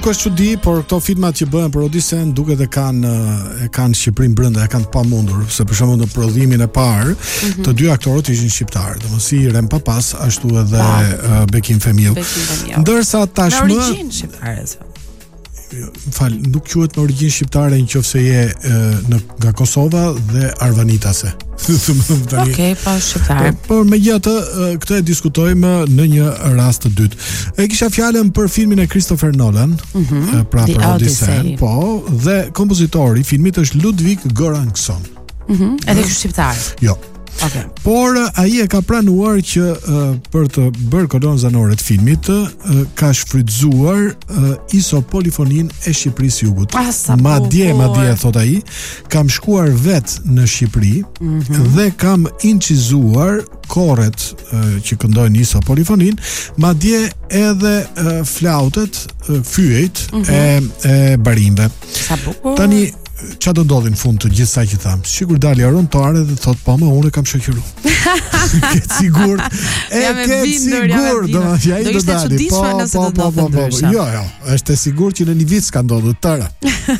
Ka çudi, por këto filmat që bëhen për Odisen duket e kanë Shqipërinë brenda, e kanë të pamundur, se për shembull në prodhimin e parë të dy aktorët ishin shqiptar, domethënë si Rem Papas, ashtu edhe Bekim Femiu. Ndërsa tashmë me origjinë shqiptare. Nuk quhet me origjinë shqiptare nëse je nga Kosova dhe arvanitase. Okej, po shqiptar. Por megjithatë, këtë e diskutojmë në një rast të dytë. E kisha fjalën për filmin e Christopher Nolan, pra për Odyssey, po, dhe kompozitori i filmit është Ludwig Göransson. Edhe ky shqiptar. Jo. Okay. Por ai e ka pranuar që për të bërë kolonë zanore të filmit ka shfrytzuar isopolifonin e Shqipërisë Jugut. Madje thot ai, kam shkuar vet në Shqipëri dhe kam incizuar korret që këndojnë isopolifonin, madje edhe flautet, fyejt e barimve. Sa bukur. Tani çfarë do ndodhi në fund të gjithë sa që tham? Sigur dali arontare dhe thot po, unë kam shoqëruar. Ke sigurt? Ke sigurt, domethënë ai do dali. Po. Jo, është e sigurt që në një vit s'ka ndodhur tëra.